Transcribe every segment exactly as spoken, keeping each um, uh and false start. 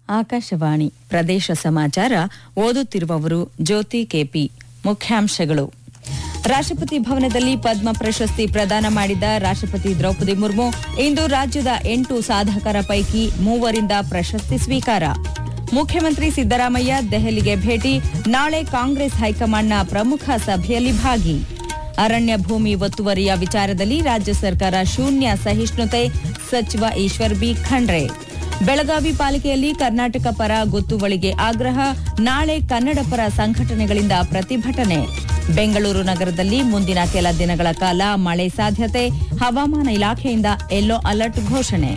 ಆಕಾಶವಾಣಿ ಪ್ರದೇಶ ಸಮಾಚಾರ ಓದುತ್ತಿರುವವರು ಜ್ಯೋತಿ ಕೆಪಿ. ಮುಖ್ಯಾಂಶಗಳು. ರಾಷ್ಟ್ರಪತಿ ಭವನದಲ್ಲಿ ಪದ್ಮ ಪ್ರಶಸ್ತಿ ಪ್ರದಾನ ಮಾಡಿದ ರಾಷ್ಟ್ರಪತಿ ದ್ರೌಪದಿ ಮುರ್ಮು ಇಂದು ರಾಜ್ಯದ ಎಂಟು ಸಾಧಕರ ಪೈಕಿ ಮೂವರಿಂದ ಪ್ರಶಸ್ತಿ ಸ್ವೀಕಾರ. ಮುಖ್ಯಮಂತ್ರಿ ಸಿದ್ದರಾಮಯ್ಯ ದೆಹಲಿಗೆ ಭೇಟಿ, ನಾಳೆ ಕಾಂಗ್ರೆಸ್ ಹೈಕಮಾಂಡ್ನ ಪ್ರಮುಖ ಸಭೆಯಲ್ಲಿ ಭಾಗಿ. ಅರಣ್ಯ ಭೂಮಿ ಒತ್ತುವರಿಯ ವಿಚಾರದಲ್ಲಿ ರಾಜ್ಯ ಸರ್ಕಾರ ಶೂನ್ಯ ಸಹಿಷ್ಣುತೆ, ಸಚಿವ ಈಶ್ವರ್ ಬಿ ಖಂಡ್ರೆ. ಬೆಳಗಾವಿ ಪಾಲಿಕೆಯಲ್ಲಿ ಕರ್ನಾಟಕ ಪರ ಗೊತ್ತುವಳಿಗೆ ಆಗ್ರಹ, ನಾಳೆ ಕನ್ನಡ ಪರ ಸಂಘಟನೆಗಳಿಂದ ಪ್ರತಿಭಟನೆ. ಬೆಂಗಳೂರು ನಗರದಲ್ಲಿ ಮುಂದಿನ ಕೆಲ ದಿನಗಳ ಕಾಲ ಮಳೆ ಸಾಧ್ಯತೆ, ಹವಾಮಾನ ಇಲಾಖೆಯಿಂದ ಯೆಲ್ಲೋ ಅಲರ್ಟ್ ಘೋಷಣೆ.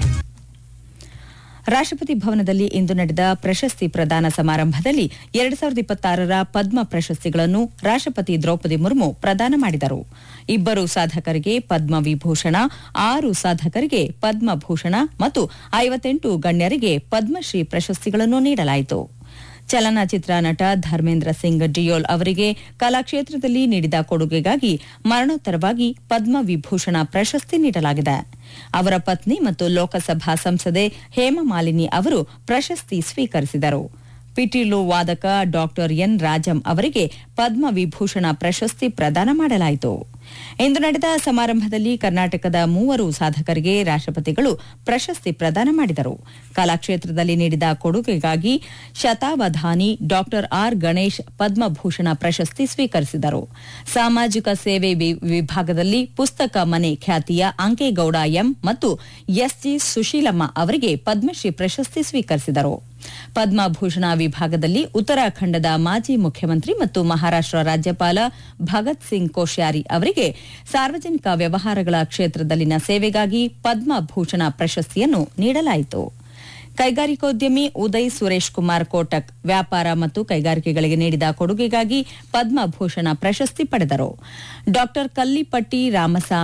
ರಾಷ್ಟ್ರಪತಿ ಭವನದಲ್ಲಿ ಇಂದು ನಡೆದ ಪ್ರಶಸ್ತಿ ಪ್ರದಾನ ಸಮಾರಂಭದಲ್ಲಿ ಎರಡು ಸಾವಿರದ ಇಪ್ಪತ್ತಾರರ ಪದ್ಮ ಪ್ರಶಸ್ತಿಗಳನ್ನು ರಾಷ್ಟ್ರಪತಿ ದ್ರೌಪದಿ ಮುರ್ಮು ಪ್ರದಾನ ಮಾಡಿದರು. ಇಬ್ಬರು ಸಾಧಕರಿಗೆ ಪದ್ಮ ವಿಭೂಷಣ, ಆರು ಸಾಧಕರಿಗೆ ಪದ್ಮಭೂಷಣ ಮತ್ತು ಐವತ್ತೆಂಟು ಗಣ್ಯರಿಗೆ ಪದ್ಮಶ್ರೀ ಪ್ರಶಸ್ತಿಗಳನ್ನು ನೀಡಲಾಯಿತು. ಚಲನಚಿತ್ರ ನಟ ಧರ್ಮೇಂದ್ರ ಸಿಂಗ್ ಡಿಯೋಲ್ ಅವರಿಗೆ ಕಲಾಕ್ಷೇತ್ರದಲ್ಲಿ ನೀಡಿದ ಕೊಡುಗೆಗಾಗಿ ಮರಣೋತ್ತರವಾಗಿ ಪದ್ಮ ವಿಭೂಷಣ ಪ್ರಶಸ್ತಿ ನೀಡಲಾಗಿದೆ. ಅವರ ಪತ್ನಿ ಮತ್ತು ಲೋಕಸಭಾ ಸಂಸದೆ ಹೇಮಮಾಲಿನಿ ಅವರು ಪ್ರಶಸ್ತಿ ಸ್ವೀಕರಿಸಿದರು. ಪಿಟೀಲು ವಾದಕ ಡಾಕ್ಟರ್ ಎನ್ ರಾಜಂ ಅವರಿಗೆ ಪದ್ಮ ವಿಭೂಷಣ ಪ್ರಶಸ್ತಿ ಪ್ರದಾನ ಮಾಡಲಾಯಿತು. ಇಂದು ನಡೆದ ಸಮಾರಂಭದಲ್ಲಿ ಕರ್ನಾಟಕದ ಮೂವರು ಸಾಧಕರಿಗೆ ರಾಷ್ಟ್ರಪತಿಗಳು ಪ್ರಶಸ್ತಿ ಪ್ರದಾನ ಮಾಡಿದರು. ಕಲಾಕ್ಷೇತ್ರದಲ್ಲಿ ನೀಡಿದ ಕೊಡುಗೆಗಾಗಿ ಶತಾವಧಾನಿ ಡಾಕ್ಟರ್ ಆರ್ ಗಣೇಶ್ ಪದ್ಮಭೂಷಣ ಪ್ರಶಸ್ತಿ ಸ್ವೀಕರಿಸಿದರು. ಸಾಮಾಜಿಕ ಸೇವೆ ವಿಭಾಗದಲ್ಲಿ ಪುಸ್ತಕ ಮನೆ ಖ್ಯಾತಿಯ ಅಂಕೇಗೌಡ ಎಂ ಮತ್ತು ಎಸ್ಜಿ ಸುಶೀಲಮ್ಮ ಅವರಿಗೆ ಪದ್ಮಶ್ರೀ ಪ್ರಶಸ್ತಿ ಸ್ವೀಕರಿಸಿದರು. ಪದ್ಮಭೂಷಣ ವಿಭಾಗದಲ್ಲಿ ಉತ್ತರಾಖಂಡದ ಮಾಜಿ ಮುಖ್ಯಮಂತ್ರಿ ಮತ್ತು ಮಹಾರಾಷ್ಟ್ರ ರಾಜ್ಯಪಾಲ ಭಗತ್ ಸಿಂಗ್ ಕೋಶ್ಯಾರಿ ಅವರಿಗೆ ಸಾರ್ವಜನಿಕ ವ್ಯವಹಾರಗಳ ಕ್ಷೇತ್ರದಲ್ಲಿನ ಸೇವೆಗಾಗಿ ಪದ್ಮಭೂಷಣ ಪ್ರಶಸ್ತಿಯನ್ನು ನೀಡಲಾಯಿತು. ಕೈಗಾರಿಕೋದ್ಯಮಿ ಉದಯ್ ಸುರೇಶ್ ಕುಮಾರ್ ಕೋಟಕ್ ವ್ಯಾಪಾರ ಮತ್ತು ಕೈಗಾರಿಕೆಗಳಿಗೆ ನೀಡಿದ ಕೊಡುಗೆಗಾಗಿ ಪದ್ಮಭೂಷಣ ಪ್ರಶಸ್ತಿ ಪಡೆದರು. ಡಾಕ್ಟರ್ ಕಲ್ಲಿಪಟ್ಟಿ ರಾಮಸ್ವಾಮಿ